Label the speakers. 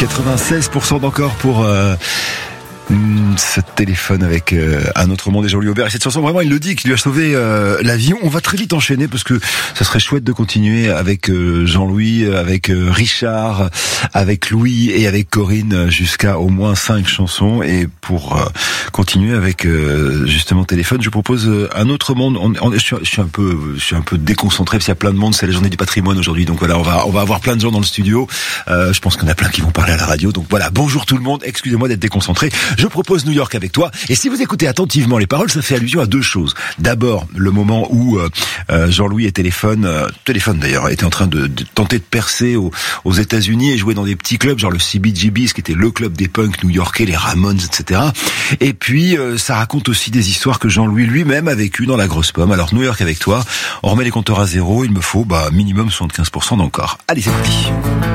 Speaker 1: 96% d'encore pour ce téléphone avec un autre monde et Jean-Louis Aubert. Et cette chanson, vraiment, il le dit, qu'il lui a sauvé la vie. On va très vite enchaîner parce que ça serait chouette de continuer avec Jean-Louis, avec Richard, avec Louis et avec Corinne jusqu'à au moins 5 chansons. Et pour continuer avec justement téléphone, je propose un autre monde. Je suis un peu déconcentré parce qu'il y a plein de monde. C'est la journée du patrimoine aujourd'hui, donc voilà, on va avoir plein de gens dans le studio. Je pense qu'il y en a plein qui vont parler à la radio. Donc voilà, bonjour tout le monde. Excusez-moi d'être déconcentré. Je propose New York avec toi. Et si vous écoutez attentivement les paroles, ça fait allusion à deux choses. D'abord, le moment où Jean-Louis et téléphone d'ailleurs, était en train de tenter de percer aux États-Unis et jouer dans des petits clubs, genre le CBGB, ce qui était le club des punks new-yorkais, les Ramones, etc. Et puis, ça raconte aussi des histoires que Jean-Louis lui-même a vécues dans la grosse pomme. Alors, New York avec toi, on remet les compteurs à zéro, il me faut minimum 75% d'encore. Allez, c'est parti.